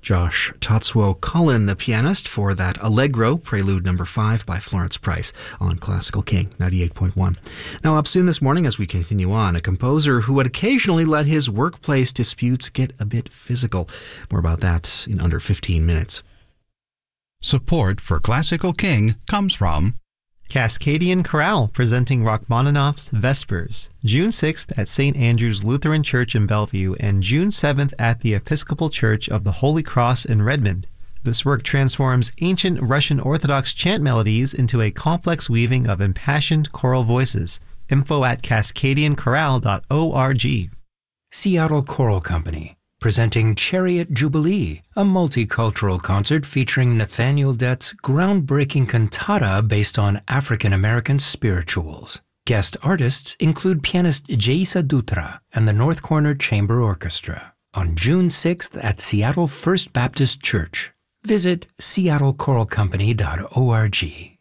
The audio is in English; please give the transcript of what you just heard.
Josh Tatsuo-Cullen, the pianist, for that Allegro, Prelude No. 5 by Florence Price on Classical King 98.1. Now, up soon this morning as we continue on, a composer who would occasionally let his workplace disputes get a bit physical. More about that in under 15 minutes. Support for Classical King comes from Cascadian Chorale, presenting Rachmaninoff's Vespers, June 6th at St. Andrew's Lutheran Church in Bellevue and June 7th at the Episcopal Church of the Holy Cross in Redmond. This work transforms ancient Russian Orthodox chant melodies into a complex weaving of impassioned choral voices. Info at cascadianchorale.org. Seattle Choral Company, presenting Chariot Jubilee, a multicultural concert featuring Nathaniel Dett's groundbreaking cantata based on African-American spirituals. Guest artists include pianist Jaisa Dutra and the North Corner Chamber Orchestra on June 6th at Seattle First Baptist Church. Visit seattlechoralcompany.org.